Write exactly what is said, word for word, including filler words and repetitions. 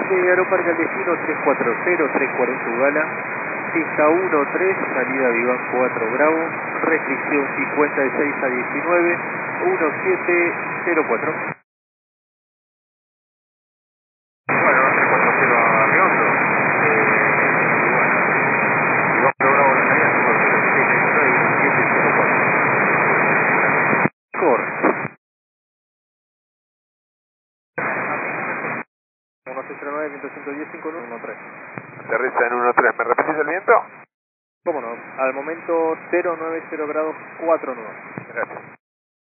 de Aeroparque al destino tres cuatro cero, tres cuarenta Ugala, pista uno tres, salida Vivan cuatro Bravo, restricción cincuenta y seis a diecinueve, uno siete cero cuatro. Bueno, tres cuatro cero a Riondo. Eh, y bueno, Vivan cuatro Bravo la salida, cinco cero seis seis uno y siete cero cuatro. Cor. uno seis cero nueve, ciento diez, cinco uno tres. Aterriza en uno tres. ¿Me repetís el viento? ¿Cómo no? Al momento cero nueve cero grados cuatro nueve. Gracias.